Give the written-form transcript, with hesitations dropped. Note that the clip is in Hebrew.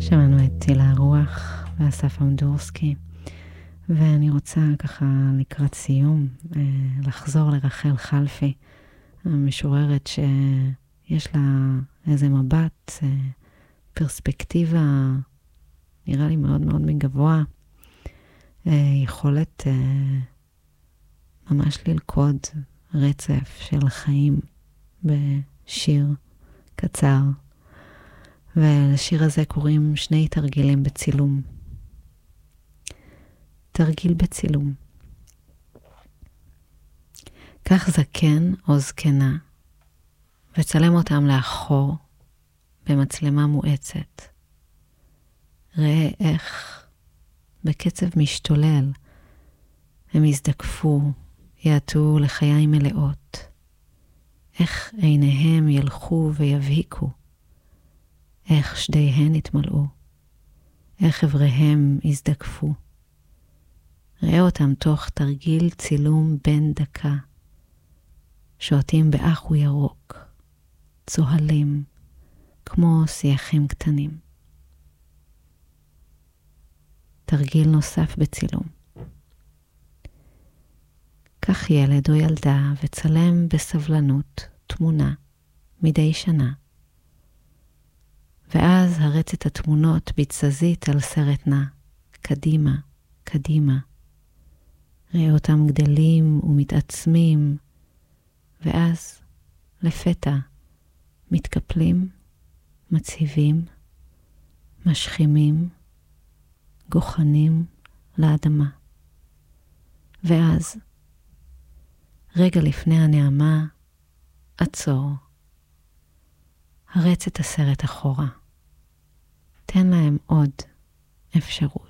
שמענו את טילה הרוח ואסף אמדורסקי, ואני רוצה ככה לקראת סיום לחזור לרחל חלפי, המשוררת שיש לה איזה מבט, פרספקטיבה, נראה לי מאוד מאוד מגבוה, יכולת ממש ללכוד רצף של חיים בשיר קצר. ולשיר הזה קוראים שני תרגילים בצילום. תרגיל בצילום. קח זקן או זקנה וצלם אותם לאחור במצלמה מואצת. ראה איך בקצב משתולל הם יזדקפו, יעטו לחיים מלאות. איך עיניהם ילכו ויבהיקו. איך שדיהן יתמלאו, איך עבריהם יזדקפו. ראה אותם תוך תרגיל צילום בן דקה, שועטים באחו ירוק, צוהלים, כמו שיחים קטנים. תרגיל נוסף בצילום. קח ילד או ילדה וצלם בסבלנות תמונה מדי שנה. ואז הרץ את התמונות בתזזית על סרט נע, קדימה, קדימה. ראה אותם גדלים ומתעצמים, ואז לפתע מתקפלים, מציבים, משכימים, גוחנים לאדמה. ואז, רגע לפני הנעמה, עצור. הרץ את הסרט אחורה. תן להם עוד אפשרות.